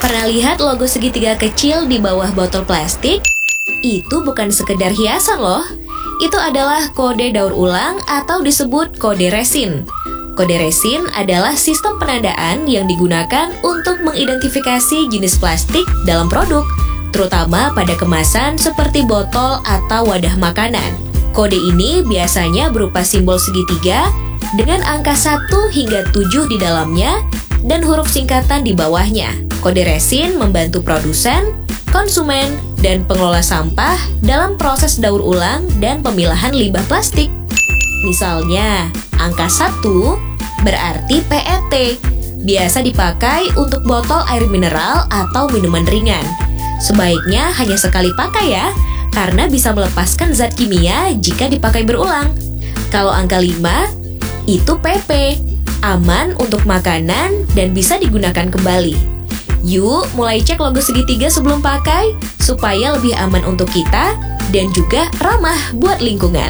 Pernah lihat logo segitiga kecil di bawah botol plastik? Itu bukan sekedar hiasan loh. Itu adalah kode daur ulang atau disebut kode resin. Kode resin adalah sistem penandaan yang digunakan untuk mengidentifikasi jenis plastik dalam produk, terutama pada kemasan seperti botol atau wadah makanan. Kode ini biasanya berupa simbol segitiga dengan angka 1 hingga 7 di dalamnya dan huruf singkatan di bawahnya. Kode resin membantu produsen, konsumen, dan pengelola sampah dalam proses daur ulang dan pemilahan limbah plastik. Misalnya, angka 1 berarti PET, biasa dipakai untuk botol air mineral atau minuman ringan. Sebaiknya hanya sekali pakai ya, karena bisa melepaskan zat kimia jika dipakai berulang. Kalau angka 5, itu PP, aman untuk makanan dan bisa digunakan kembali. Yuk, mulai cek logo segitiga sebelum pakai, supaya lebih aman untuk kita dan juga ramah buat lingkungan.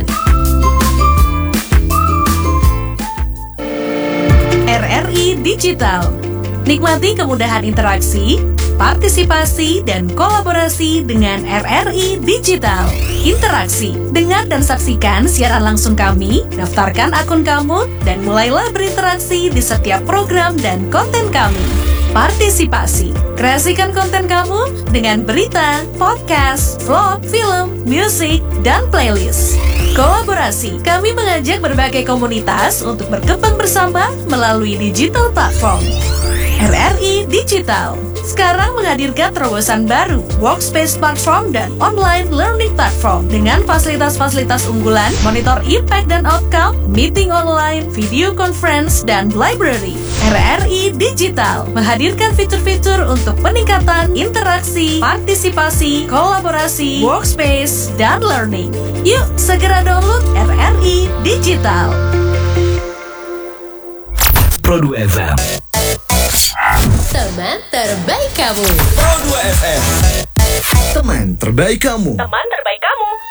RRI Digital. Nikmati kemudahan interaksi, partisipasi, dan kolaborasi dengan RRI Digital. Interaksi, dengar dan saksikan siaran langsung kami, daftarkan akun kamu, dan mulailah berinteraksi di setiap program dan konten kami. Partisipasi, kreasikan konten kamu dengan berita, podcast, vlog, film, musik, dan playlist. Kolaborasi, kami mengajak berbagai komunitas untuk berkembang bersama melalui digital platform. RRI Digital sekarang menghadirkan terobosan baru, workspace platform dan online learning platform dengan fasilitas-fasilitas unggulan, monitor impact dan outcome, meeting online, video conference, dan library. RRI Digital menghadirkan fitur-fitur untuk peningkatan interaksi, partisipasi, kolaborasi, workspace, dan learning. Yuk, segera download RRI Digital. Pro2 FM. Teman terbaik kamu. Pro2 FM. Teman terbaik kamu. Teman terbaik kamu.